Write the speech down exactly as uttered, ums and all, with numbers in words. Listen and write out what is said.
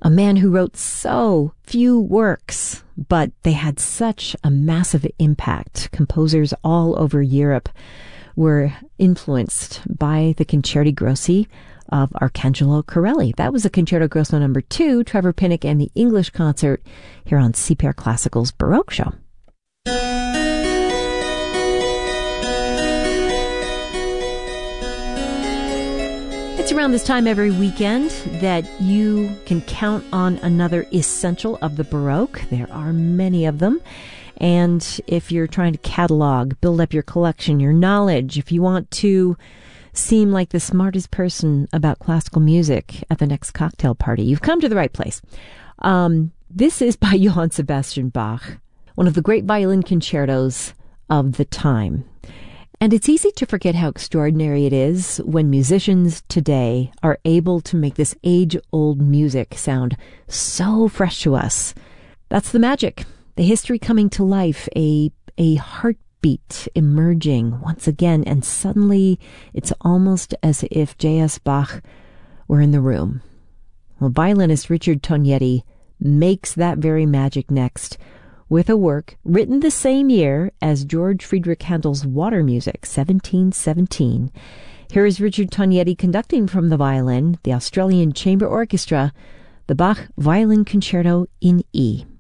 A man who wrote so few works, but they had such a massive impact. Composers all over Europe were influenced by the Concerti Grossi of Arcangelo Corelli. That was the Concerto Grosso number two, Trevor Pinnock and the English Concert, here on C P R Classical's Baroque Show. It's around this time every weekend that you can count on another essential of the Baroque. There are many of them. And if you're trying to catalog, build up your collection, your knowledge, if you want to seem like the smartest person about classical music at the next cocktail party, you've come to the right place. Um, this is by Johann Sebastian Bach, one of the great violin concertos of the time. And it's easy to forget how extraordinary it is when musicians today are able to make this age-old music sound so fresh to us. That's the magic, the history coming to life, a a heartbeat emerging once again, and suddenly it's almost as if J S. Bach were in the room. Well, violinist Richard Tognetti makes that very magic next with a work written the same year as George Friedrich Handel's Water Music, seventeen seventeen. Here is Richard Tognetti conducting from the violin, the Australian Chamber Orchestra, the Bach Violin Concerto in E.